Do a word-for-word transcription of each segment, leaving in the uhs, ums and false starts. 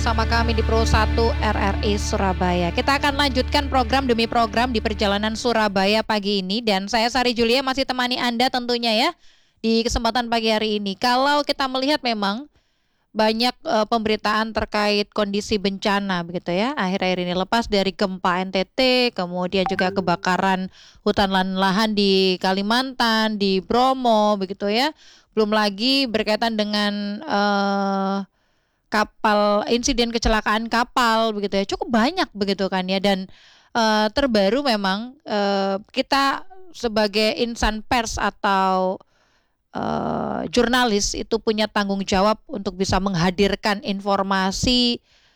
Sama kami di Pro satu R R I Surabaya. Kita akan lanjutkan program demi program di perjalanan Surabaya pagi ini. Dan saya Sari Julia masih temani Anda tentunya ya di kesempatan pagi hari ini. Kalau kita melihat memang banyak uh, pemberitaan terkait kondisi bencana begitu ya. Akhir-akhir ini lepas dari gempa N T T, kemudian juga kebakaran hutan dan lahan di Kalimantan, di Bromo begitu ya. Belum lagi berkaitan dengan uh, kapal, insiden kecelakaan kapal begitu ya, cukup banyak begitu kan ya. Dan uh, terbaru memang uh, kita sebagai insan pers atau uh, jurnalis itu punya tanggung jawab untuk bisa menghadirkan informasi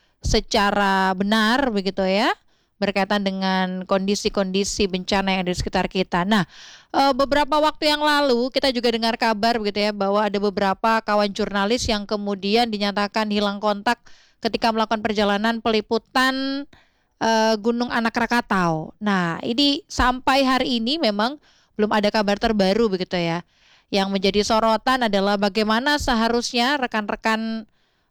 secara benar begitu ya, berkaitan dengan kondisi-kondisi bencana yang ada di sekitar kita. Nah, e, beberapa waktu yang lalu kita juga dengar kabar begitu ya bahwa ada beberapa kawan jurnalis yang kemudian dinyatakan hilang kontak ketika melakukan perjalanan peliputan e, Gunung Anak Rakatau. Nah, ini sampai hari ini memang belum ada kabar terbaru begitu ya. Yang menjadi sorotan adalah bagaimana seharusnya rekan-rekan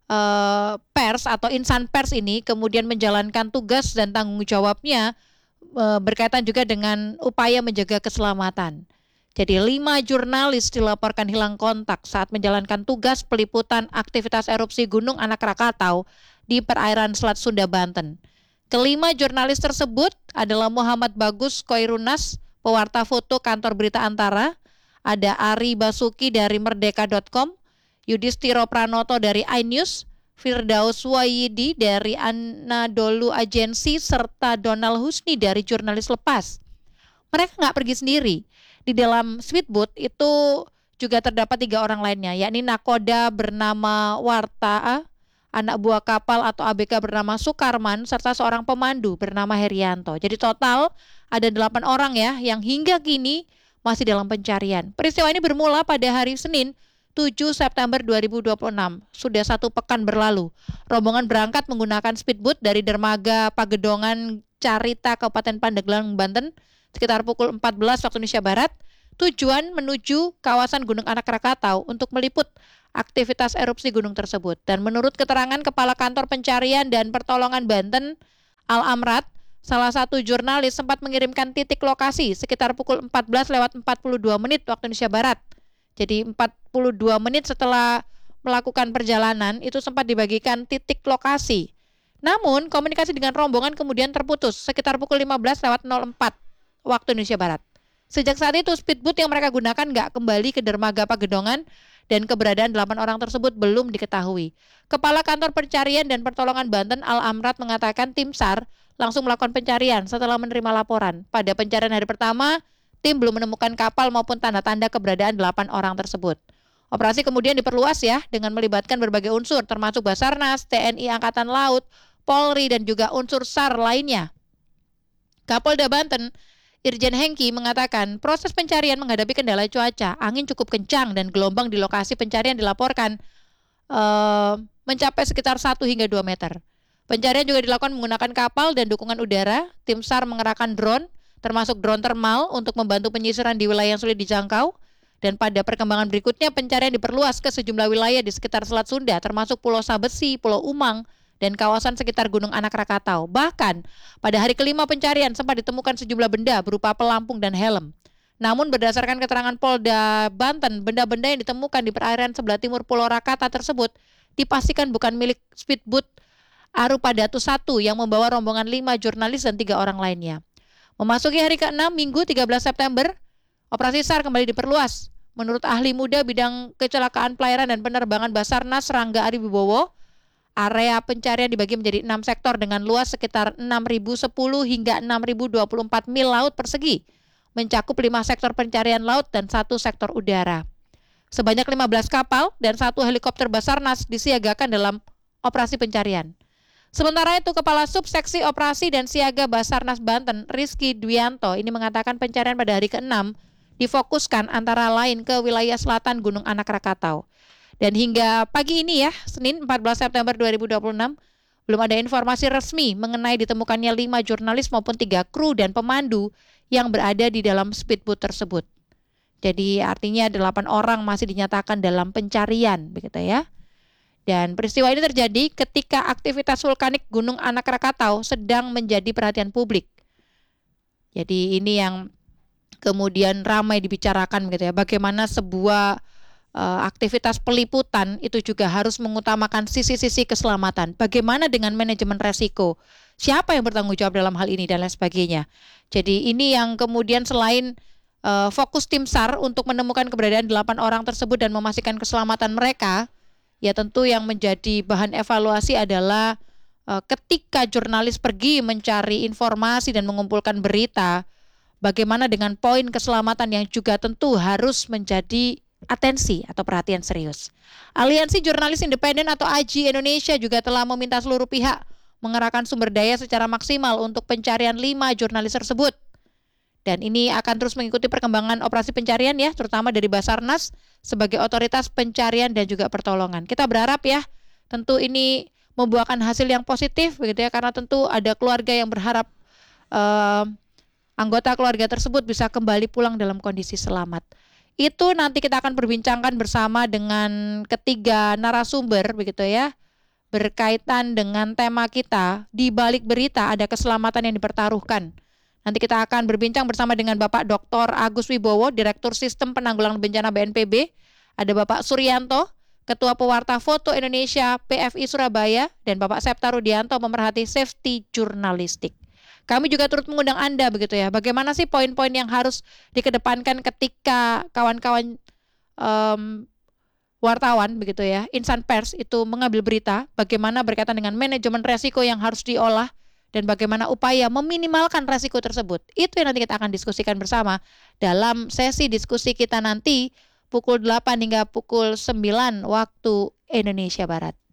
Uh, pers atau insan pers ini kemudian menjalankan tugas dan tanggung jawabnya uh, berkaitan juga dengan upaya menjaga keselamatan. Jadi lima jurnalis dilaporkan hilang kontak saat menjalankan tugas peliputan aktivitas erupsi Gunung Anak Rakatau di perairan Selat Sunda, Banten. Kelima jurnalis tersebut adalah Muhammad Bagus Koirunas, pewarta foto kantor Berita Antara, ada Ari Basuki dari merdeka dot com, Yudhistiro Pranoto dari iNews, Firdaus Wayidi dari Anadolu Agency, serta Donald Husni dari Jurnalis Lepas. Mereka nggak pergi sendiri. Di dalam speedboat itu juga terdapat tiga orang lainnya, yakni nakoda bernama Warta, anak buah kapal atau A B K bernama Sukarman, serta seorang pemandu bernama Herianto. Jadi total ada delapan orang ya yang hingga kini masih dalam pencarian. Peristiwa ini bermula pada hari Senin tujuh September dua ribu dua puluh enam, sudah satu pekan berlalu. Rombongan berangkat menggunakan speedboat dari dermaga Pagedongan Carita, Kabupaten Pandeglang, Banten, sekitar pukul empat belas waktu Indonesia Barat. Tujuan menuju kawasan Gunung Anak Rakatau untuk meliput aktivitas erupsi gunung tersebut. Dan menurut keterangan Kepala Kantor Pencarian dan Pertolongan Banten, Al Amrat, salah satu jurnalis sempat mengirimkan titik lokasi sekitar pukul empat belas lewat empat puluh dua menit waktu Indonesia Barat. Jadi empat puluh dua menit setelah melakukan perjalanan itu sempat dibagikan titik lokasi. Namun komunikasi dengan rombongan kemudian terputus sekitar pukul lima belas lewat nol empat waktu Indonesia Barat. Sejak saat itu speedboat yang mereka gunakan nggak kembali ke dermaga Pagedongan dan keberadaan delapan orang tersebut belum diketahui. Kepala Kantor Pencarian dan Pertolongan Banten Al Amrat mengatakan tim SAR langsung melakukan pencarian setelah menerima laporan. Pada pencarian hari pertama, tim belum menemukan kapal maupun tanda-tanda keberadaan delapan orang tersebut. Operasi kemudian diperluas ya dengan melibatkan berbagai unsur termasuk Basarnas, T N I Angkatan Laut, Polri dan juga unsur SAR lainnya. Kapolda Banten, Irjen Hengki mengatakan proses pencarian menghadapi kendala cuaca, angin cukup kencang dan gelombang di lokasi pencarian dilaporkan uh, mencapai sekitar satu hingga dua meter. Pencarian juga dilakukan menggunakan kapal dan dukungan udara. Tim SAR mengerahkan drone termasuk drone thermal untuk membantu penyisiran di wilayah yang sulit dijangkau. Dan pada perkembangan berikutnya pencarian diperluas ke sejumlah wilayah di sekitar Selat Sunda termasuk Pulau Sabesi, Pulau Umang, dan kawasan sekitar Gunung Anak Rakatau. Bahkan pada hari kelima pencarian sempat ditemukan sejumlah benda berupa pelampung dan helm. Namun berdasarkan keterangan Polda Banten, benda-benda yang ditemukan di perairan sebelah timur Pulau Rakata tersebut dipastikan bukan milik speedboat Arupa Datu satu yang membawa rombongan lima jurnalis dan tiga orang lainnya. Memasuki hari keenam, Minggu tiga belas September, operasi SAR kembali diperluas. Menurut ahli muda bidang kecelakaan pelayaran dan penerbangan Basarnas Rangga Ariwibowo, area pencarian dibagi menjadi enam sektor dengan luas sekitar enam ribu sepuluh hingga enam ribu dua puluh empat mil laut persegi, mencakup lima sektor pencarian laut dan satu sektor udara. Sebanyak lima belas kapal dan satu helikopter Basarnas disiagakan dalam operasi pencarian. Sementara itu, Kepala Subseksi Operasi dan Siaga Basarnas Banten, Rizky Dwianto, ini mengatakan pencarian pada hari keenam difokuskan antara lain ke wilayah selatan Gunung Anak Rakatau. Dan hingga pagi ini ya, Senin empat belas September dua ribu dua puluh enam, belum ada informasi resmi mengenai ditemukannya lima jurnalis maupun tiga kru dan pemandu yang berada di dalam speedboat tersebut. Jadi artinya delapan orang masih dinyatakan dalam pencarian, begitu ya. Dan peristiwa ini terjadi ketika aktivitas vulkanik Gunung Anak Rakatau sedang menjadi perhatian publik. Jadi ini yang kemudian ramai dibicarakan gitu ya, bagaimana sebuah uh, aktivitas peliputan itu juga harus mengutamakan sisi-sisi keselamatan. Bagaimana dengan manajemen resiko? Siapa yang bertanggung jawab dalam hal ini dan lain sebagainya. Jadi ini yang kemudian selain uh, fokus tim SAR untuk menemukan keberadaan delapan orang tersebut dan memastikan keselamatan mereka, ya tentu yang menjadi bahan evaluasi adalah uh, ketika jurnalis pergi mencari informasi dan mengumpulkan berita, bagaimana dengan poin keselamatan yang juga tentu harus menjadi atensi atau perhatian serius. Aliansi Jurnalis Independen atau A J I Indonesia juga telah meminta seluruh pihak mengerahkan sumber daya secara maksimal untuk pencarian lima jurnalis tersebut. Dan ini akan terus mengikuti perkembangan operasi pencarian ya, terutama dari Basarnas sebagai otoritas pencarian dan juga pertolongan. Kita berharap ya, tentu ini membuahkan hasil yang positif begitu ya, karena tentu ada keluarga yang berharap uh, anggota keluarga tersebut bisa kembali pulang dalam kondisi selamat. Itu nanti kita akan perbincangkan bersama dengan ketiga narasumber begitu ya, berkaitan dengan tema kita. Di balik berita ada keselamatan yang dipertaruhkan. Nanti kita akan berbincang bersama dengan Bapak Doktor Agus Wibowo, Direktur Sistem Penanggulangan Bencana B N P B. Ada Bapak Suryanto, Ketua Pewarta Foto Indonesia P F I Surabaya, dan Bapak Septa Rudianto, pemerhati safety jurnalistik. Kami juga turut mengundang Anda begitu ya. Bagaimana sih poin-poin yang harus dikedepankan ketika kawan-kawan um, wartawan begitu ya, insan pers itu mengambil berita, bagaimana berkaitan dengan manajemen resiko yang harus diolah dan bagaimana upaya meminimalkan resiko tersebut. Itu yang nanti kita akan diskusikan bersama dalam sesi diskusi kita nanti pukul delapan hingga pukul sembilan waktu Indonesia Barat.